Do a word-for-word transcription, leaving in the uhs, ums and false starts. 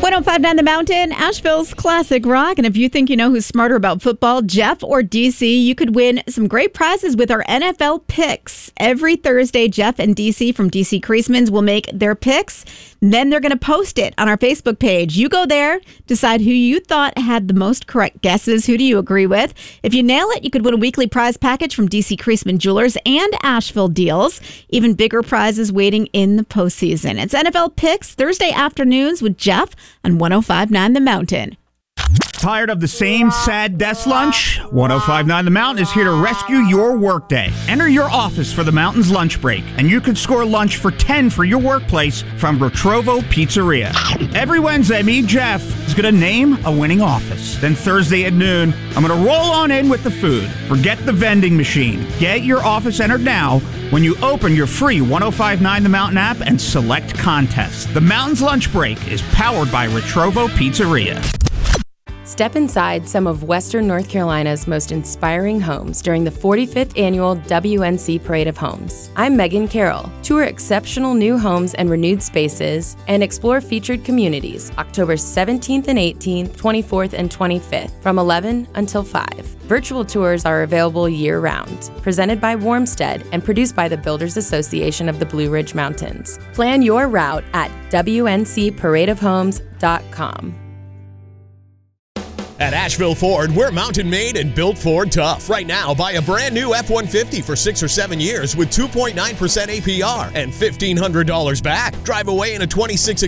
ten fifty-nine The Mountain, Asheville's classic rock. And if you think you know who's smarter about football, Jeff or D C, you could win some great prizes with our N F L picks. Every Thursday, Jeff and D C from D C Creasmans will make their picks. Then they're going to post it on our Facebook page. You go there, decide who you thought had the most correct guesses. Who do you agree with? If you nail it, you could win a weekly prize package from D C Creasman Jewelers and Asheville Deals. Even bigger prizes waiting in the postseason. It's N F L Picks Thursday afternoons with Jeff on ten fifty-nine The Mountain. Tired of the same sad desk lunch? ten fifty-nine The Mountain is here to rescue your workday. Enter your office for the Mountain's lunch break, and you can score lunch for ten for your workplace from Retrovo Pizzeria. Every Wednesday, me, Jeff, is going to name a winning office. Then Thursday at noon, I'm going to roll on in with the food. Forget the vending machine. Get your office entered now when you open your free ten fifty-nine The Mountain app and select contest. The Mountain's lunch break is powered by Retrovo Pizzeria. Step inside some of Western North Carolina's most inspiring homes during the forty-fifth Annual W N C Parade of Homes. I'm Megan Carroll. Tour exceptional new homes and renewed spaces and explore featured communities October seventeenth and eighteenth, twenty-fourth and twenty-fifth from eleven until five. Virtual tours are available year-round. Presented by Warmstead and produced by the Builders Association of the Blue Ridge Mountains. Plan your route at W N C parade of homes dot com. At Asheville Ford, we're mountain made and built Ford tough. Right now, buy a brand new F one fifty for six or seven years with two point nine percent A P R and fifteen hundred dollars back. Drive away in a twenty-six